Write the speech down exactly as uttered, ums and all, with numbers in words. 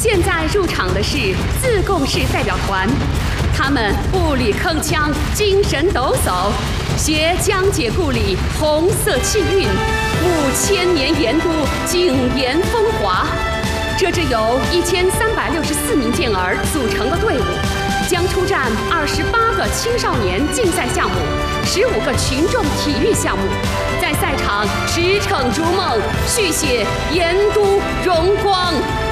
现在入场的是自贡市代表团，他们步履铿锵，精神抖擞，携江姐故里红色气韵，舞千年盐都景颜风华。这支由一千三百六十四名健儿组成的队伍，将出战二十八个青少年竞赛项目，十五个群众体育项目，在赛场驰骋逐梦，续写盐都荣光。